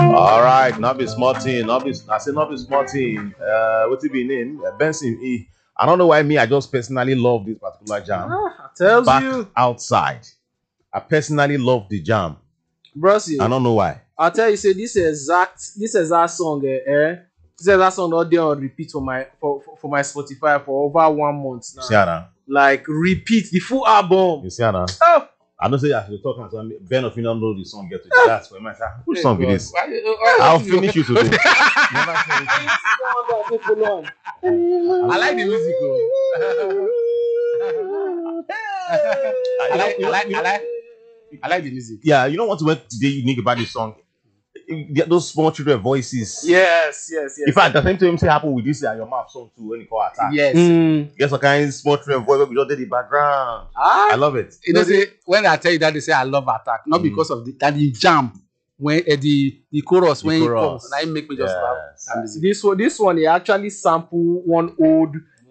All right, not be small team, I say not be small team. What's it be name? Benson E. I don't know why me. I just personally love this particular jam. Tells Back you, outside. I personally love the jam. bros. I don't know why. I'll tell you, say this exact song, this exact song not there on repeat for my for my Spotify for over 1 month You see now. Anna? Like repeat the full album. You see Anna? Oh, I don't say I should talk and Ben of you don't know the song get to that's for myself. Which song God. it is? I'll finish you today. Never finish you. I like the music. I like the music. Yeah, you know what's today unique about this song? Those small children voices. yes. In fact, the same thing happen with this Your Mouth song too when you call attack. Yes. Get some kind of small children voice where we just did the background. I love it. You know, say when I tell you that, they say I love Attack, not because of the jump when the chorus when it comes, and I make me just laugh. That music. This one he actually sample one old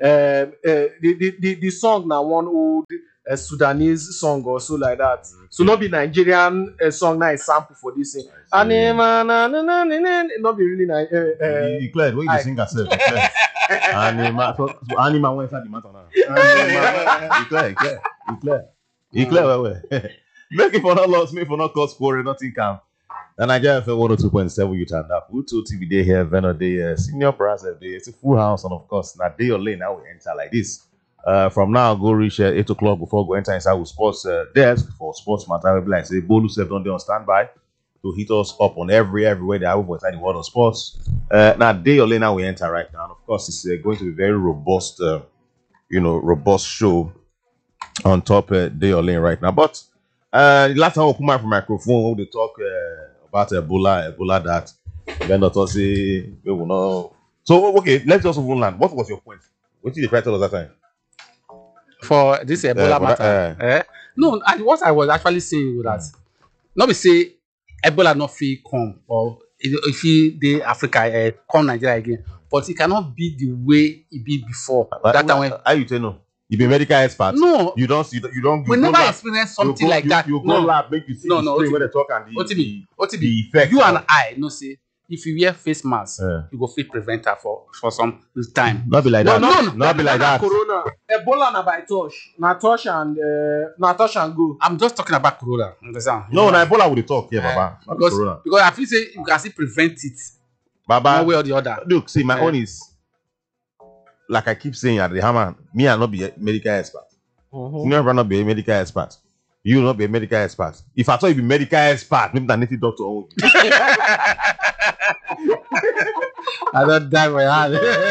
the song now one old Sudanese song or so like that. So not be Nigerian song now is sample for this thing. And not be really Nigerian. You cleared when you sing yourself. Anima went inside the matter now. You clear. Well. Make it for not lost, make for not cause scoring, nothing come. And Nigeria FM 102.7 you turn up. Uto TV day here, Venom day, senior process day. It's a full house, and of course, now day or lane now we enter like this. From now, go reach 8 o'clock before go enter inside with sports desk for sports matter. We'll be like say Bolu 7 on there on standby to hit us up on everywhere they are inside the world of sports. Now day or lane now we enter right now. And of course, it's going to be very robust, robust show on top day or lane right now. But last time I put my microphone, we talk about Ebola that then not say we will know. So okay, let's just move on. What was your point? What did you try to tell us that time? For this Ebola matter. No, what I was actually saying was that not be say Ebola not free come or if he Africa come Nigeria again, but it cannot be the way it be before. That time when how you tell no? You be medical expert. No, you don't. We never experienced something like that. You go lab, make you see the screen when they talk and the effect. You and I no say if you wear face mask, you go fit prevent her for some time. Not be like that. Not be like that. Corona. Ebola na by touch. Na touch and go. I'm just talking about Corona. Understand? No, na Ebola will talk here, Baba. Because I feel say you can still prevent it. Baba, one way or the other. Look, see, my own is like I keep saying at the hammer. Me, I not be a medical expert. You never not be a medical expert. You will not be a medical expert. If I thought you be medical expert, maybe that native doctor only. I don't die my hand.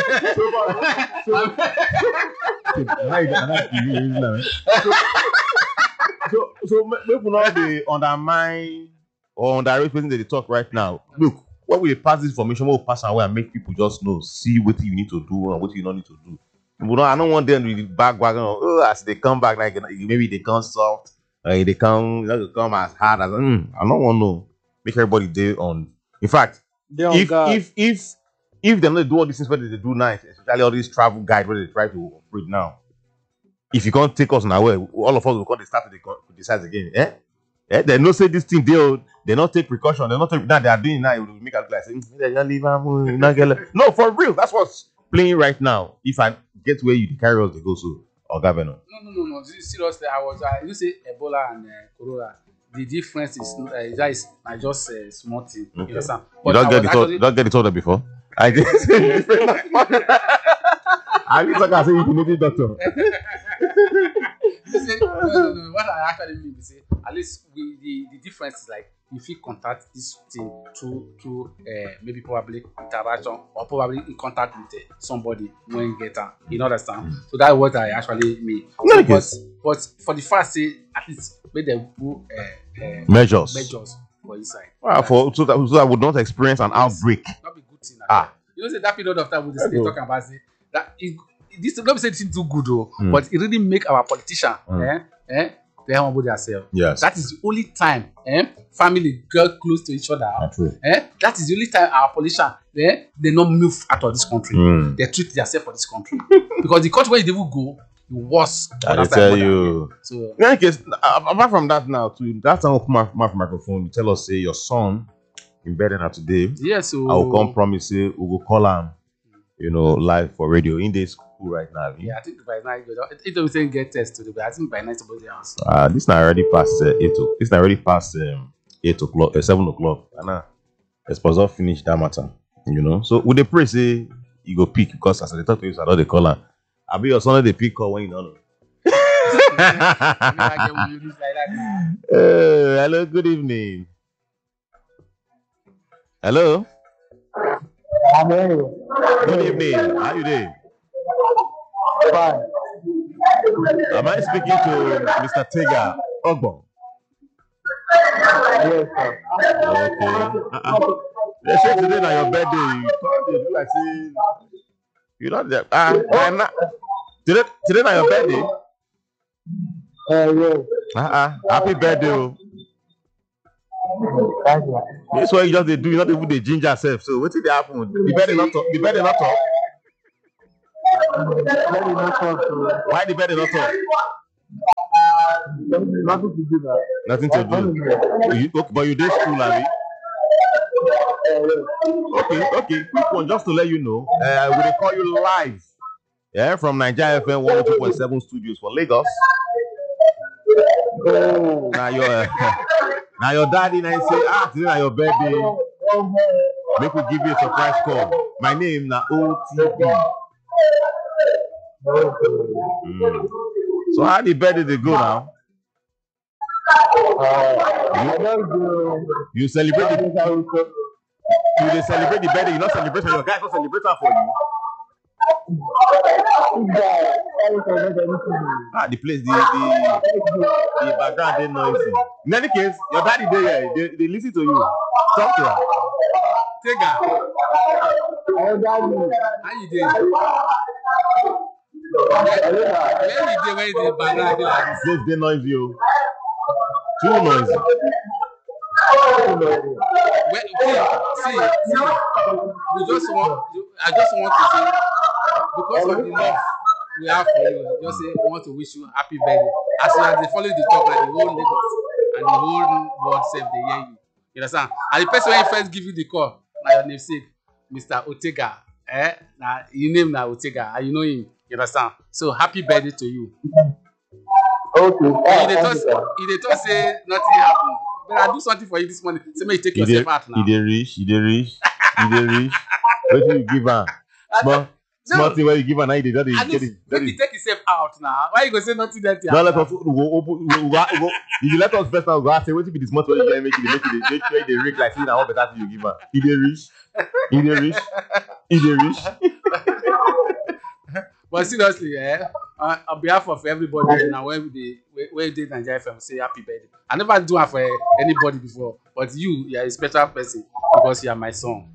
So maybe not be undermine or underrate person that they talk right now. Look, what will pass this information? What will pass away and make people just know, see what you need to do and what you don't need to do. I don't want them to be back wagon. As they come back, like maybe they come soft, they come as hard as. I don't want to make everybody day on. In fact, if they not do all these things what they do now, especially all these travel guide where they try to operate now. If you can't take us on our way, all of us will come to start to decide again. They not say this thing they not take precaution. They not take that they are doing now. It will make a like saying no for real. That's what's playing right now. If I get where you carry us, they go so or governor. No. Seriously, you say Ebola and Corona. The difference is that is just a small thing. Okay. You understand? You don't get it told before. I just I need to say you need doctor. No. What I actually mean is say at least the difference is like if you contact this thing through maybe probably interaction or probably in contact with somebody when you get her. You understand? So that's what I actually mean. But for the first say at least make them put measures for inside. So that I would not experience an outbreak. Not be good thing. You know, say that period of time we just talking about say that this not say it's too good though, but it really make our politician they humble themselves. Yes. That is the only time family get close to each other. That is the only time our politician they not move out of this country. They treat themselves for this country. Because the country where they will go, the worst. I tell you. So in any case, apart from that now, to that time open my microphone, you tell us say your son in bed now today. Yes, so I will come promise say we will call him, live for radio in the school right now. yeah, I think by night it don't say get test today, but I think by night somebody else. This now already past 8 o'clock. This now already past 8 o'clock, 7 o'clock. And now it's supposed to finish that matter. So would they pray say you go pick because as I talk to you, I know they call him. I'll be your son they pick call when you don't know. Hello, good evening. Hello. Good evening. How you doing? Fine. Am I speaking to Mr. Tega Ogbon? Yes, sir. Okay. They say today na your birthday. You come dey do like say you not there. I'm not. Today na your birthday. Yes. Happy birthday. Oh. Thank you. This one you just dey do. You not even dey ginger yourself. So wetin dey happen? The birthday not talk. The birthday not talk. Let me not talk to Why the birthday not talk? nothing to do that. Nothing to do. Okay, but you dey school, abi? Okay. Quick one, just to let you know. We dey call you live. Yeah, from Nigeria FM 102.7 studios for Lagos. Oh. Now your daddy now say, today na your birthday. Make we give you a surprise call. My name na OTB. So how the birthday dey go now? I don't do. You celebrate the you dey celebrate the birthday. You not celebrate for your guys, not celebrate am for you. The place, the background dey noisy. In any case, your daddy dey here. They listen to you. Talk to her. Tega, how you doing? Where you dey when the background dey like this? Place dey noisy o. Too noisy. See, I just want to say, because of the love we have for you, I just say I want to wish you happy birthday. As you are following the talk, like the whole Lagos and the whole world self, they hear you. You understand? And the person when he first give you the call, na your namesake, Mr. Otega. Now your name na Otega, and you know him. You understand? So happy birthday to you. Okay. He dey talk say nothing happen. But I do something for you this morning. Say make you take yourself out now. He dey reach. Wetin you give am? Small thing wey you give am, now you dey just dey. Make he take himself out now. Why you go say nothing that No, let us we go. If you let us first now, go ask say wetin be the small thing wey you get make sure you dey rake like say na one better thing you give am. He dey reach. But seriously, on behalf of everybody now, when we did Nigeria FM, say happy birthday. I never do it for anybody before, but you are a special person because you are my son.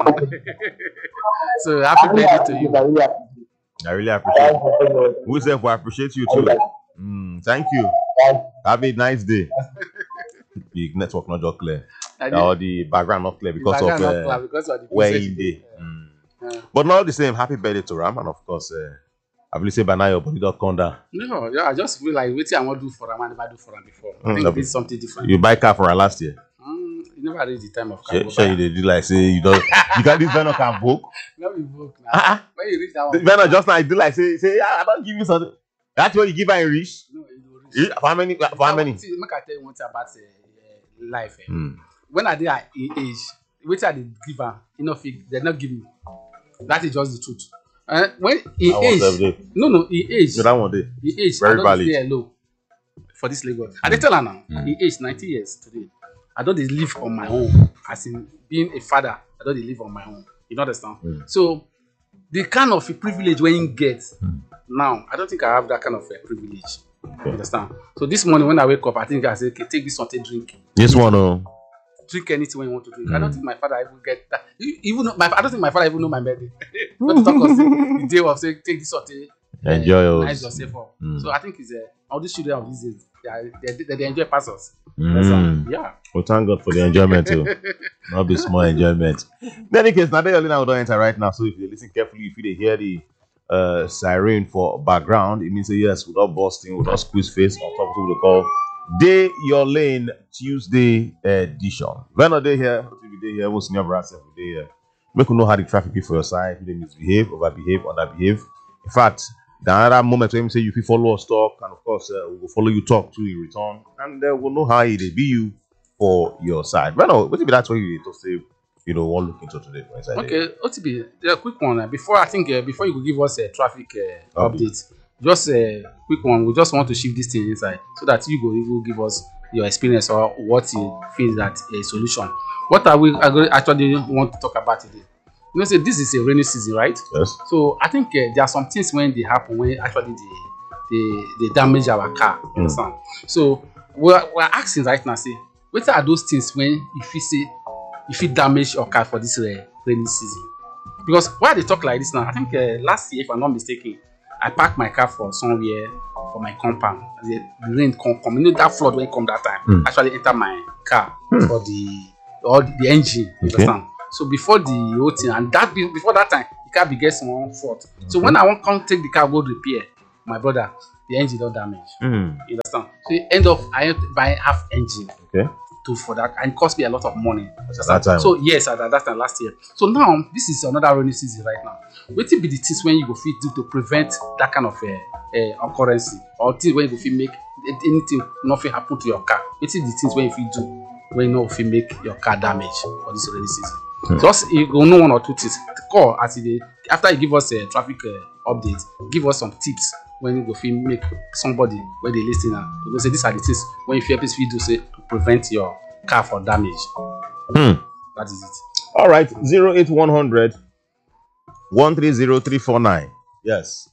So happy birthday to you. I really appreciate it. We say we appreciate you too. Thank you. Have a nice day. The network not just clear. Or the background not clear because of the where he dey. But not the same. Happy birthday to Ram, and of course, I will say by now your body don't come down. No, yeah, I just feel like waiting I want to do for Ram, I never do for Ram before. I think it's something different. You buy car for her last year. You never reach the time of car. Sure, you did like say you don't. You got this Venom can book. Not be book now. When you reach that one, Venom just now do like say I don't give you something. That's what you give her in reach. No, you For how many? See, make I tell you one thing about life. When I did at age, which I did give her, they not give me. That is just the truth. When he age, no, he age. No, that one day. He age. Very I don't valid. stay alone for this Lagos. I dey tell her now. He age 90 years today. I don't live on my own. As in being a father, I don't live on my own. You understand? So the kind of privilege when you get now, I don't think I have that kind of privilege. You understand? So this morning when I wake up, I think I say, okay, take this something, drink. This one, Drink anything when you want to drink. I don't think my father even get that. I don't think my father even know my birthday. Not to talk of the day of saying take this something. Enjoy nice yourself up. So I think it's all these children of these days, they enjoy passes. Yeah. Well, thank God for the enjoyment too. Not be small enjoyment. In any case, now they only now don't enter right now. So if you listen carefully, if you hear the siren for background, it means yes, without busting, without squeeze face on top of what we call Day Your Lane Tuesday edition. When are they here? We day here. What's senior brother? We day here. Make you know how the traffic be for your side. If they misbehave, overbehave, underbehave. In fact, the another moment when you say you feel follow us talk, and of course we will follow you talk to in return, and we'll know how it be you for your side. But no, what if that's what you to say? You know, one look into today for inside. Okay, OTB, a quick one. Before before you will give us a traffic update, just a quick one. We just want to shift this thing inside so that you will give us your experience or what you feel that a solution. What are we actually want to talk about today? You know, say this is a rainy season, right? Yes. So I think there are some things when they happen when actually they damage our car. You understand? So we're asking right now, say, what are those things when if you damage your car for this rainy season? Because why they talk like this now? I think last year, if I'm not mistaken, I parked my car for somewhere for my compound. The rain come. You know that flood when come that time actually enter my car for the engine. You understand? So before the whole thing, and before that time, the car begins one fault. So when I want to come take the car go repair, my brother, the engine don't damage. You understand? So I end up buying half engine. Okay. For that, and it cost me a lot of money. At that time. So yes, at that time last year. So now this is another rainy season right now. What will be the things when you go fit do to prevent that kind of occurrence, or things when you go fit make anything nothing happen to your car? What is the things when you fit do when you know if you make your car damage for this rainy season? Just you go know one or two things. Call as after you give us a traffic update, give us some tips when you go fit make somebody where they listen now. You go say these are the things when you feel please do say to prevent your car for damage. That is it. All right, 08100 130349. Yes.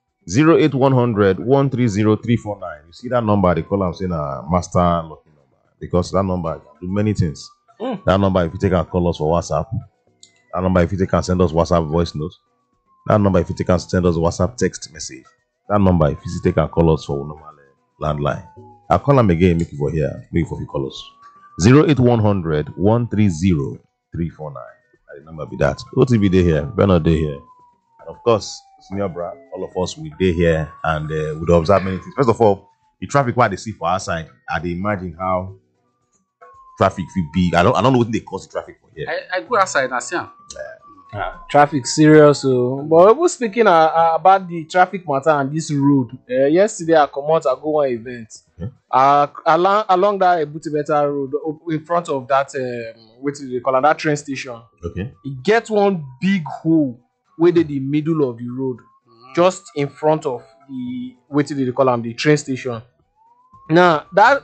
08100 130349. You see that number, they call am saying a master locking number. Because that number can do many things. That number, if you take and call us for WhatsApp. That number, if you take and send us WhatsApp voice notes. That number, if you take and send us WhatsApp text message. That number, if you take and call us for normal landline. I'll call them again, make it for here, make it for you call us. 08100 130 349. The number be that. OTB day here, Bernard day here. And of course, senior bra, all of us will day here and would observe many things. First of all, the traffic what they see for our side, I dey imagine how traffic will be. I don't know what they cause the traffic for here. I go outside and see. Traffic serious. So, but we speaking about the traffic matter and this road. Yesterday I come out, I go one event. Along that Ebutebeta road, in front of that what do they call it, that train station. Okay. It gets one big hole where they the middle of the road, just in front of the what do they call them, the train station. Now that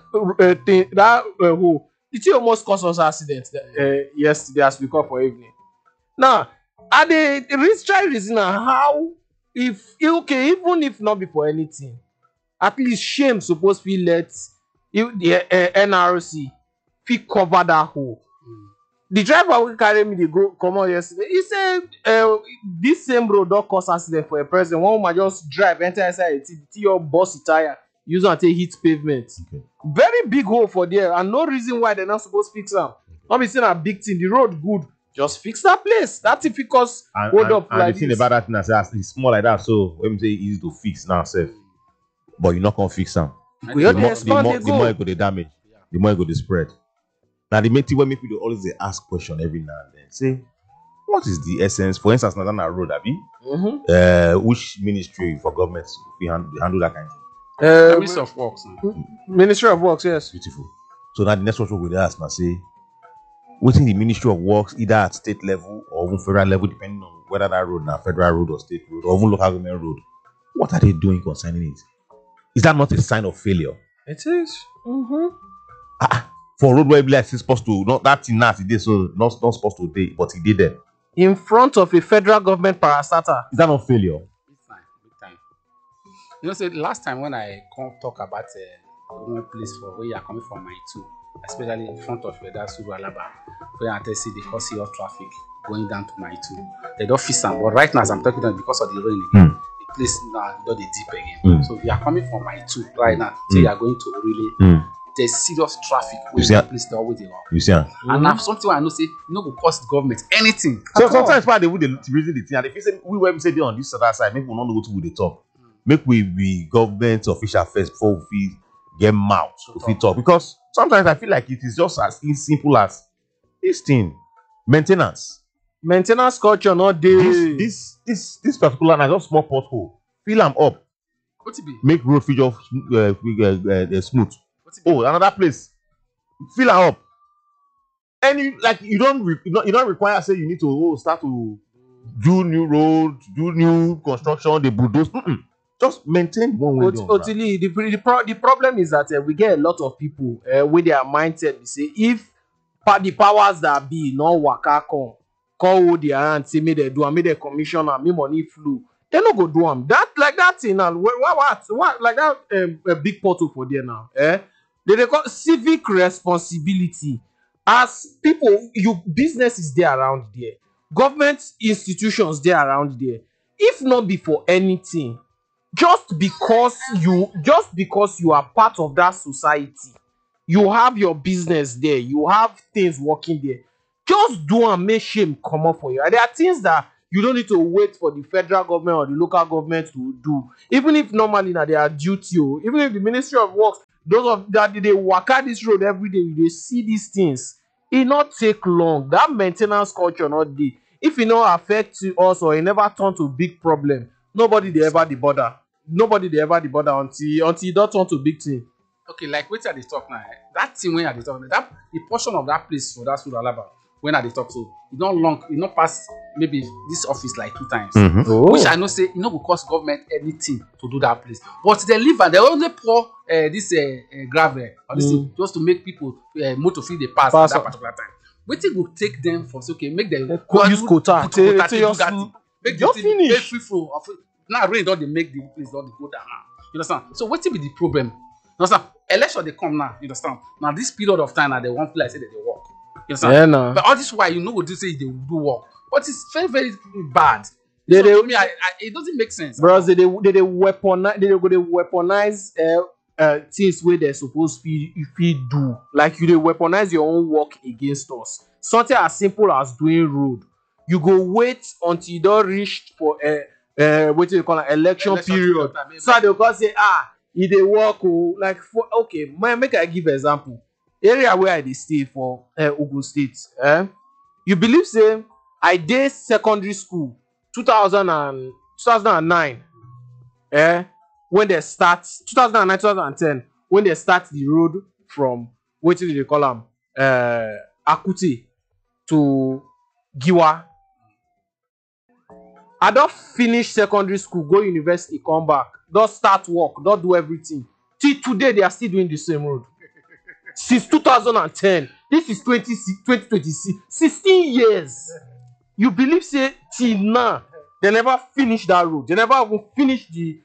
hole, it almost caused us accident yesterday as we call for evening. Now, are they try reason how even if not before anything, at least shame supposed to let the NRC cover that hole. The driver who carry me they go come out yesterday. He said this same road don't cause accident for a person. One woman just drive enter inside your bus tire, use and take hit pavement. Okay. Very big hole for there, and no reason why they're not supposed to fix them. Not be saying a big thing. The road good. Just fix that place. That's if because hold up and like the thing about that thing is it's small like that. So when we say easy to fix now, safe, but you're not gonna fix them. The more it go the damage, the more it go the spread. Now the main thing when people always they ask question every now and then. Say, what is the essence? For instance, Nadana Road, Abi, which ministry for government we handle that kind of thing? Ministry of Works. Ministry of Works, yes. Beautiful. So now the next one we ask now say, within the Ministry of Works, either at state level or even federal level, depending on whether that road now federal road or state road or even local government road, what are they doing concerning it? Is that not a sign of failure? It is. For road where it's supposed to not that thing now today, so not supposed to do, but he did them in front of a federal government parastatal. Is that not failure? Big time. You know, say last time when I come talk about one place for where you are coming from my two. Especially in front of that Suru Alaba, where I see they cause serious traffic going down to my two. They don't fix them, but right now as I'm talking to them because of the rain again, the place now don't deep again. So if you are coming from my two right now, so you are going to really there's serious traffic where that place they always go. You see, and now something I know say no go cost the government anything. So sometimes why they would reason the thing, and if you say we when say they on this other side, maybe we not go to the top. Make we be government official first before we get mouth to fit talk, because sometimes I feel like it is just as simple as this thing, maintenance. Maintenance culture not dey. This particular na just small pothole, fill am up, What it be? make road fit just smooth. What it be? Oh, another place, fill am up. And you don't require say you need to start to do new road, do new construction, they bulldoze. Just maintain one way. Otili, the problem is that we get a lot of people with their mindset. We say if the powers that be no waka come hold their hand, say make they do, and make they commission and make money flow, they no go do them. That thing now. What like that a big portal for there now. They call civic responsibility. As people, business is there around there, government institutions there around there. If not be for anything, just because you are part of that society, you have your business there, you have things working there, just do and make shame come up for you. And there are things that you don't need to wait for the federal government or the local government to do, even if normally na their duty. Even if the Ministry of Works, those of that they walk out this road every day, they see these things. It not take long. That maintenance culture not dey. If it not affect us or it never turn to big problem, nobody they ever the bother. Nobody they ever the bother until it don't turn to big thing. Okay, like wetin I dey talk now, that thing when I dey talk, that the portion of that place for that Road Alaba when I dey talk, so e don long, e no pass maybe this office like 2 times. Which I know say e no go cost government anything to do that place, but they leave and they only pour this gravel or this thing just to make people motor fit dey pass at that particular time. Wetin go take them for say okay make dem go use quota to do that thing, make the just thing finish. make free flow of now rain don dey make the place don dey go down now. You understand? So wetin be the problem? You understand? Election dey come now. You understand? Now this period of time now they wan feel like say they dey work. You understand? Yeah, nah. But all this while you know go do say they will do work, but it's very very bad. They- So they- to me, it doesn't make sense. Bros, they weaponize things where they're supposed to do. Like you they weaponize your own work against us. Something as simple as doing road. You go wait until you don't reach for what do you call an election period. Maybe. So they'll go say, if they work, like for okay, make I give example. Area where I dey stay for Ogun State. You believe say I dey secondary school 2009 when they start 2009 2010 when they start the road from what do they call am Akute to Giwa. I don finish secondary school, go university, come back, don start work, don do everything. Till today they are still doing the same road. Since 2010, this is 2026, 16 years. You believe say till now they never finish that road, they never even finish the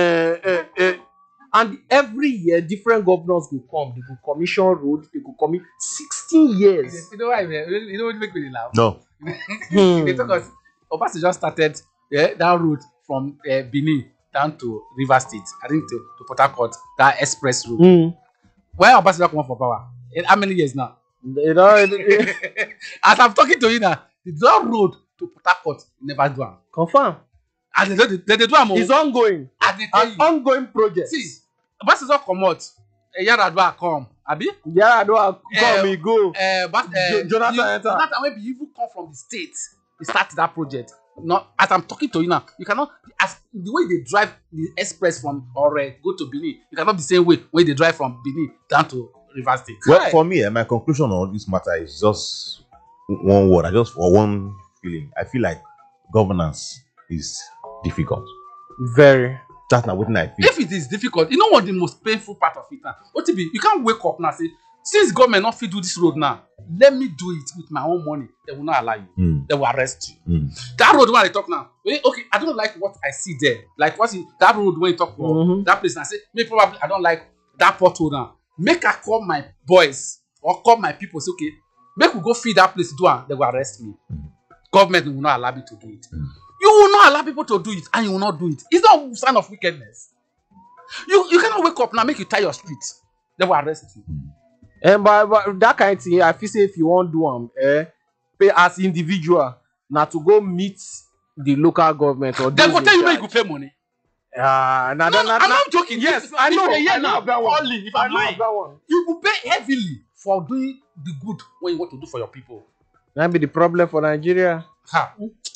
and every year different governors go come, they go commission road, they go commit 16 years. You know why? You know what make me laugh? No. They took us. Obasanjo started that road from Benin down to River State, I think to Port Harcourt, that express road. When Obasanjo come for power? In how many years now? You know, As I'm talking to you now, that road to Port Harcourt never do am. confirm. And they do am. It's ongoing. And they tell An you. ongoing project. See, Obasanjo comot, Yaradua come, abi? Yeah, I don't come, me go. Jonathan enter. Jonathan wey be even come from the state, he start that project. No, as I'm talking to you now, you cannot, as the way they drive the express from Ore go to Benin, you cannot be the same way when they drive from Benin down to River State. Well, for me, my conclusion on this matter is just one word. For one feeling. I feel like governance is difficult. Very. That's not what I feel. If it is difficult, you know what the most painful part of it now? What it be? You can't wake up now and say, since government not fit do this road now, let me do it with my own money. They will not allow you. They will arrest you. That road when I talk now, okay, I don't like what I see there. Like that road when you talk about that place, and I say, maybe probably I don't like that pothole now. Make I call my boys or call my people. Say, okay, make we go feed that place do and they will arrest me. Government will not allow me to do it. You will not allow people to do it and you will not do it. It's not a sign of wickedness. You cannot wake up now, make you tie your street. They will arrest you. And but that kind of thing, I feel say if you want do pay as individual, now to go meet the local government or They those go in tell you where you charge. go pay money. Nah, I'm not joking. Yes, If- I know. If I know of that one. Only if I I'm know lying. of that one. You will pay heavily for doing the good when you want to do for your people. That be the problem for Nigeria. Ha.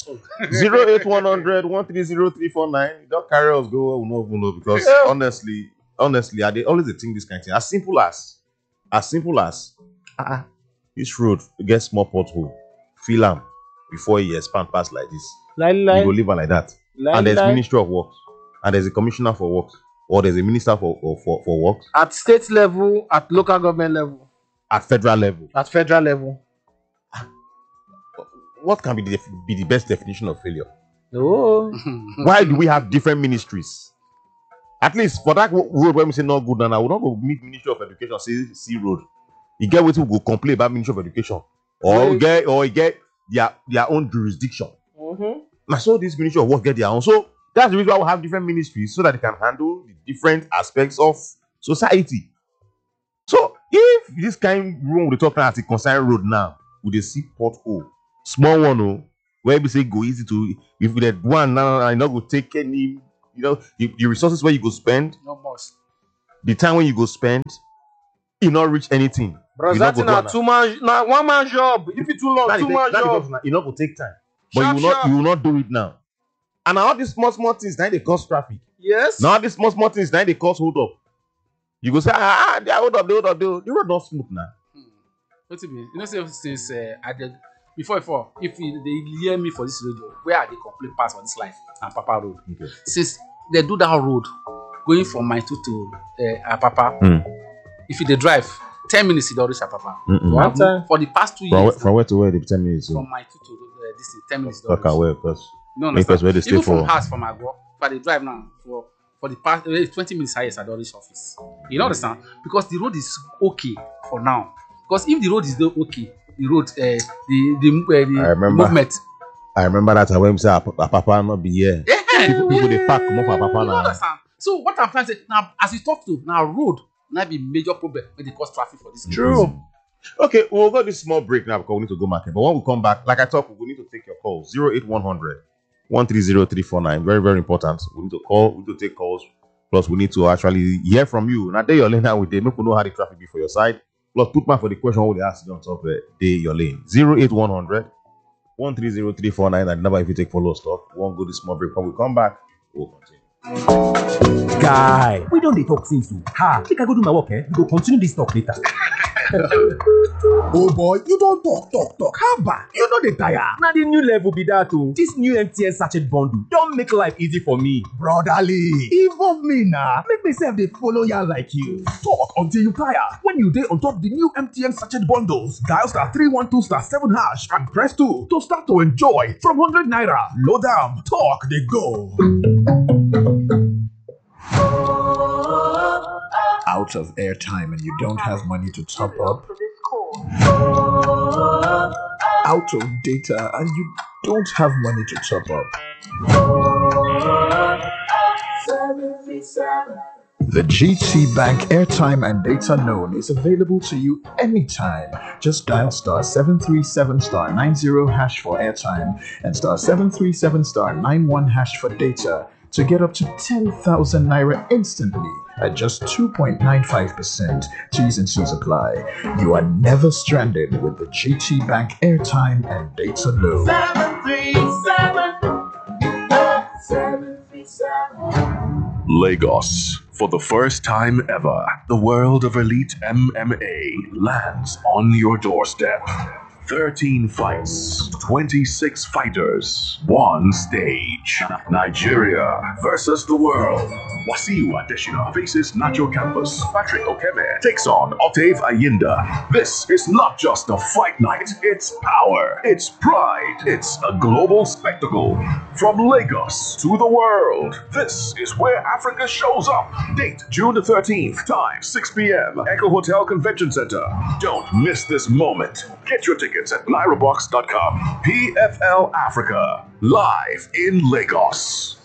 08100 130 You don't carry us go. We don't even know because honestly, I dey always dey think this kind of thing. As simple as this road get small pothole, fill am before e expand pass like this. You go leave am like that. And there's Ministry of Works, and there's a Commissioner for Works, or there's a Minister for Works At state level, at local government level, at federal level. at federal level. What can be the best definition of failure? Oh, Why do we have different ministries? At least for that road when we say not good, now we don't go meet Ministry of Education, say see road. You get what we go complain about Ministry of Education, or you get their own jurisdiction. Now, so this Ministry of Work get their own. So that's the reason why we have different ministries so that they can handle the different aspects of society. So if this kind of road we're talking about, the concern road now, with the see pothole, small one, where we say go easy to, if we had one now, I not go take any, the resources where you go spend, No must. the time when you go spend, you not reach anything. bro, You not that's go not do am 2 man, now 1 man job. If it's too long, That 2 man job. you not go take time, but Sharp, sharp. you will not do it now. And all these small things now they cause traffic. Yes. Now these small things now they cause hold up. You go say they hold up. The road not smooth now. What it mean? You know, say since I did before, if they hear me for this radio, where are they complain pass on this life and Papa Road? Okay. Since they do that road going from my two to Apapa, if they drive 10 minutes, they don't reach Apapa. One time. For the past 2 years, From where to where? They 10 minutes. from my two to this thing, 10 minutes. they don't Okay, reach. where? Because No, because where they stay even from for. house from Agua, but they drive now for the past 20 minutes highest at the reach office. You know understand? Because the road is okay for now. Because if the road is not okay, the road the remember. movement. I remember that when we say Papa not be here. People they pack more for Papa You now. understand? So what I'm trying to say now, as we talk to now, road now be major problem when they cause traffic for this. True. Okay, we'll go this small break now because we need to go market. But when we come back, like I talked, we need to take your calls. 08100 130 Very, very important. We need to call, we need to take calls. Plus, we need to actually hear from you. Now, day your lane now with them. Make we know how the traffic be for your side. Plus, put back for the question what they ask you on top of day your lane. 08100 130 and the number if you take follow stuff. We won't go this small break. When we come back, we'll continue. Guy, we don't dey talk since o. Make I go do my work, we go continue this talk later. Oh boy, you don talk. How about? You no dey tire. Na the new level be that o. This new MTN sachet bundle don make life easy for me. Brotherly, involve me na. Make me sef dey follow ya like you. Talk until you tire. When you dey on top the new MTN sachet bundles, dial *312*7# and press 2 to start to enjoy from 100 naira. Load am, talk dey go. Out of airtime and you don't have money to top up. Out of data and you don't have money to top up. The GT Bank airtime and data loan is available to you anytime. Just dial *737*90# for airtime and *737*91# for data to get up to 10,000 naira instantly at just 2.95%. T's and C's apply. You are never stranded with the GT Bank airtime and data loan. 737. Lagos. For the first time ever, the world of elite MMA lands on your doorstep. 13 fights, 26 fighters, one stage. Nigeria versus the world. Wasiu Adesina faces Nacho Campos. Patrick Okeme takes on Octave Ayinda. This is not just a fight night, it's power, it's pride, it's a global spectacle. From Lagos to the world, this is where Africa shows up. Date June the 13th, time 6 p.m. Echo Hotel Convention Center. Don't miss this moment. Get your tickets at lyrabox.com. PFL Africa, live in Lagos.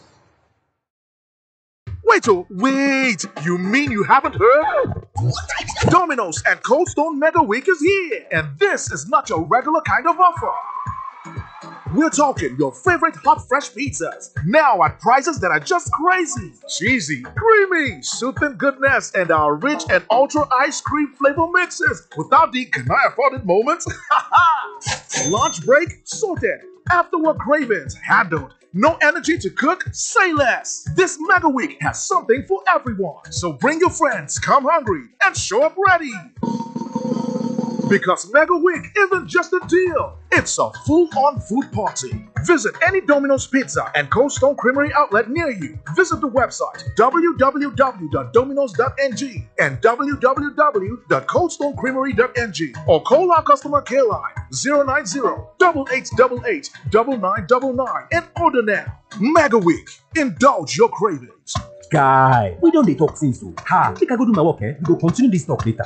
Wait, you mean you haven't heard? Domino's and Cold Stone Mega Week is here, and this is not your regular kind of offer. We're talking your favorite hot fresh pizzas, now at prices that are just crazy. Cheesy, creamy, soothing goodness, and our rich and ultra ice cream flavor mixes without the can I afford it moments. Lunch break sorted. After work cravings handled. No energy to cook? Say less. This Mega Week has something for everyone. So bring your friends, come hungry, and show up ready. Because Mega Week isn't just a deal, it's a full-on food party. Visit any Domino's Pizza and Cold Stone Creamery outlet near you. Visit the website www.dominos.ng and www.coldstonecreamery.ng or call our customer care line 090-8888-9999 and order now. Mega Week. Indulge your cravings. Guy, we don't dey talk since o. Ha, make I go do my work, eh? We go continue this talk later.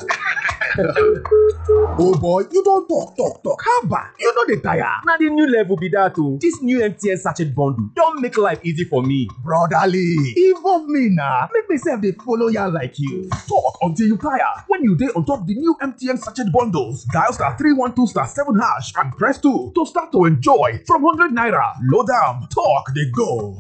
Oh boy, you don't talk. How about? You know the tire. Na the new level be that o. This new MTN sachet bundle don make life easy for me. Brotherly, involve me now. Make me say they follow ya like you. Talk until you tire. When you dey on top the new MTN sachet bundles, dial *312*7# and press 2 to start to enjoy from 100 naira. Load down, talk they go.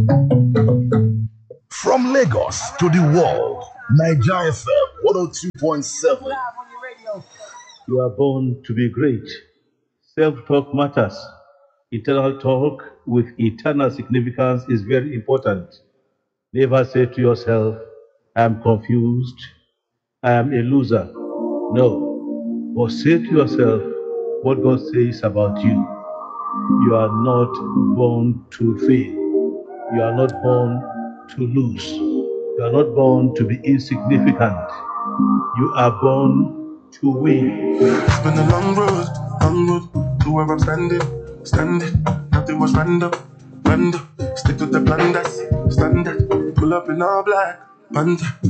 From Lagos to the world, Nigeria FM 102.7. You are born to be great. Self-talk matters. Internal talk with eternal significance is very important. Never say to yourself, I am confused, I am a loser. No. But say to yourself what God says about you. You are not born to fail. You are not born to lose. You are not born to be insignificant. You are born to win. It's been a long road to where I'm standing. Nothing was random. Stick to the plan that's standard. Pull up in all black, panda.